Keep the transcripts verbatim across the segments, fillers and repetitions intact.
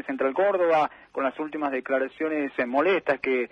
Central Córdoba, con las últimas declaraciones eh, molestas que,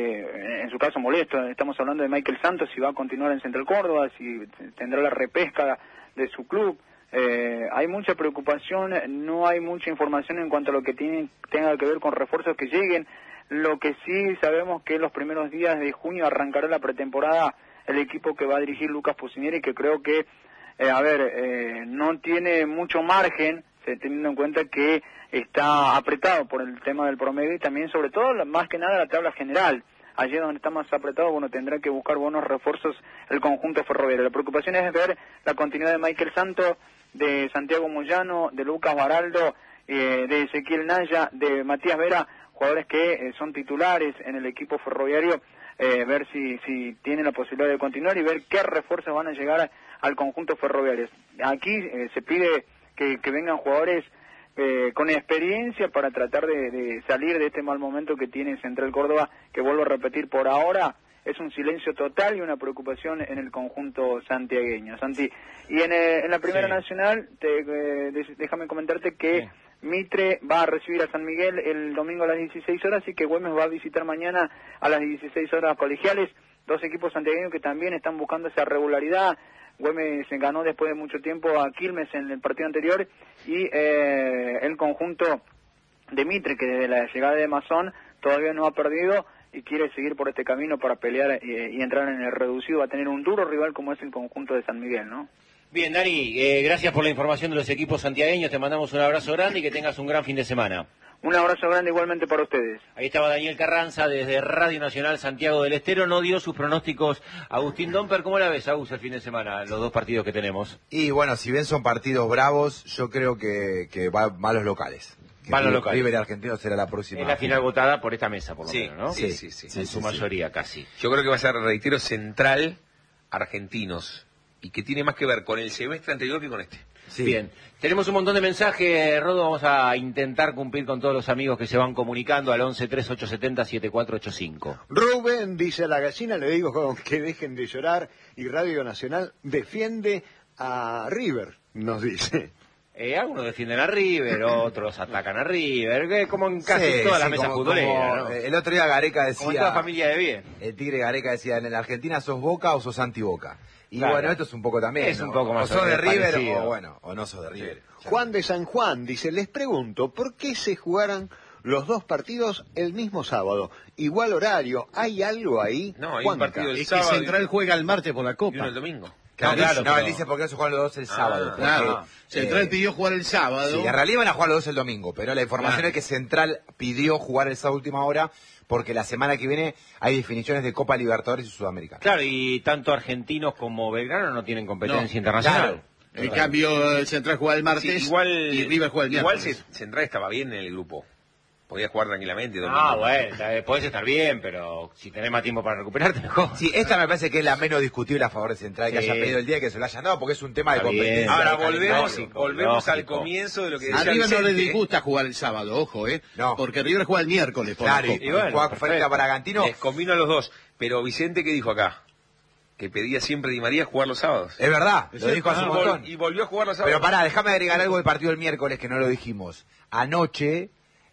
eh, en su caso molesto, estamos hablando de Michael Santos, si va a continuar en Central Córdoba, si tendrá la repesca de su club. Eh, hay mucha preocupación, no hay mucha información en cuanto a lo que tiene, tenga que ver con refuerzos que lleguen. Lo que sí sabemos que en los primeros días de junio arrancará la pretemporada el equipo que va a dirigir Lucas Pusineri, que creo que, eh, a ver, eh, no tiene mucho margen, teniendo en cuenta que está apretado por el tema del promedio y también, sobre todo, más que nada la tabla general. Allí donde está más apretado, bueno, tendrá que buscar buenos refuerzos el conjunto ferroviario. La preocupación es ver la continuidad de Michael Santos, de Santiago Moyano, de Lucas Baraldo, eh, de Ezequiel Naya, de Matías Vera, jugadores que eh, son titulares en el equipo ferroviario, eh, ver si, si tienen la posibilidad de continuar y ver qué refuerzos van a llegar a, al conjunto ferroviario. Aquí eh, se pide que, que vengan jugadores eh, con experiencia para tratar de, de salir de este mal momento que tiene Central Córdoba, que vuelvo a repetir, por ahora es un silencio total y una preocupación en el conjunto santiagueño. Santi, y en, eh, en la Primera sí. Nacional, te, eh, déjame comentarte que sí. Mitre va a recibir a San Miguel el domingo a las dieciséis horas y que Güemes va a visitar mañana a las dieciséis horas Colegiales, dos equipos santiagueños que también están buscando esa regularidad. Güemes se ganó después de mucho tiempo a Quilmes en el partido anterior y eh, el conjunto de Mitre, que desde la llegada de Mazón todavía no ha perdido y quiere seguir por este camino para pelear y, y entrar en el reducido, va a tener un duro rival como es el conjunto de San Miguel, ¿no? Bien, Dani, eh, gracias por la información de los equipos santiagueños, te mandamos un abrazo grande y que tengas un gran fin de semana. Un abrazo grande igualmente para ustedes. Ahí estaba Daniel Carranza desde Radio Nacional Santiago del Estero, no dio sus pronósticos Agustín Domper. ¿Cómo la ves, Agus, el fin de semana, los dos partidos que tenemos? Y bueno, si bien son partidos bravos, yo creo que, que va, va a los locales. Van los locales. River Argentino será la próxima. Es la final votada por esta mesa, por lo sí, menos, ¿no? Sí, sí, sí. sí en sí, su sí, mayoría, sí. casi. Yo creo que va a ser, reitero, Central Argentinos. Y que tiene más que ver con el semestre anterior que con este. Sí. Bien, tenemos un montón de mensajes, Rodo, vamos a intentar cumplir con todos los amigos que se van comunicando al once tres ocho siete cero siete cuatro ocho cinco. Rubén dice: a la gallina le digo que dejen de llorar y Radio Nacional defiende a River, nos dice. Eh, algunos defienden a River, otros atacan a River, que como en casi sí, todas sí, las mesas como, futboleras, como ¿no? El otro día Gareca decía... Como toda familia de bien. El Tigre Gareca decía, en la Argentina sos Boca o sos anti-Boca. Y claro. bueno, esto es un poco también, Es ¿no? un poco más o sos de River parecido. o bueno, o no sos de River. Sí. Juan de San Juan dice: les pregunto, ¿por qué se jugaran los dos partidos el mismo sábado? Igual horario, ¿hay algo ahí? No, hay Juanca. un partido el Es sábado que Central juega el martes por la y Copa. uno el domingo. Claro, No, claro, no, pero- él dice porque no se juegan los dos el sábado. Ah, Claro, porque, Central eh, pidió jugar el sábado. Sí, en realidad van a jugar los dos el domingo, pero la información Claro. es que Central pidió jugar esa última hora porque la semana que viene hay definiciones de Copa Libertadores y Sudamericana. Claro, y tanto argentinos como Belgrano no tienen competencia No, internacional. claro. En cambio, el Central juega el martes Sí, igual, y River juega el igual miércoles. se- Central estaba bien en el grupo. Podía jugar tranquilamente. Ah, domingo. bueno, eh, podés estar bien, pero si tenés más tiempo para recuperarte, mejor. Sí, esta me parece que es la menos discutible a favor de Central, que Sí. haya pedido el día y que se lo hayan dado, porque es un tema Está de bien. competencia. Ahora de volvemos, calendario. volvemos al lógico. comienzo de lo que A decía River no le Vicente. disgusta jugar el sábado, ojo, ¿eh? No. Porque River juega el miércoles por Claro, la y, Copa. Y bueno, juega perfecto. frente a Bragantino. Les combino a los dos. Pero Vicente, ¿qué dijo acá? Que pedía siempre Di María jugar los sábados. Es verdad, Es lo dijo hace y, un vol- montón. y volvió a jugar los sábados. Pero pará, déjame agregar algo del partido del miércoles que no lo dijimos. Anoche,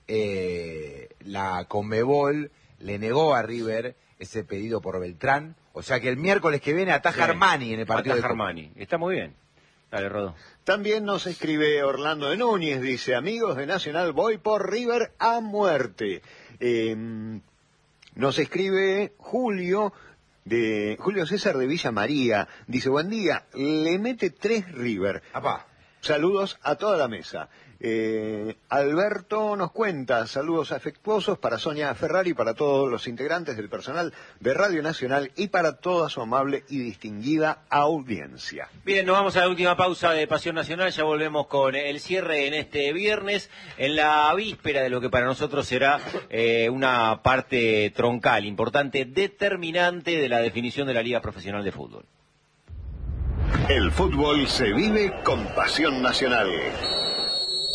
eh, la Conmebol le negó a River ese pedido por Beltrán. O sea que el miércoles que viene ataja Sí. Armani en el partido Ataja de Copa. Armani. Está muy bien. Dale, Rodo. También nos escribe Orlando de Núñez, dice: amigos de Nacional, voy por River a muerte. Eh, nos escribe Julio, de Julio César de Villa María, dice: buen día, le mete tres River. Apá. Saludos a toda la mesa. Eh, Alberto nos cuenta: saludos afectuosos para Sonia Ferrari, para todos los integrantes del personal de Radio Nacional y para toda su amable y distinguida audiencia. Bien, nos vamos a la última pausa de Pasión Nacional, ya volvemos con el cierre en este viernes, en la víspera de lo que para nosotros será eh, una parte troncal, importante, determinante de la definición de la Liga Profesional de Fútbol. El fútbol se vive con Pasión Nacional.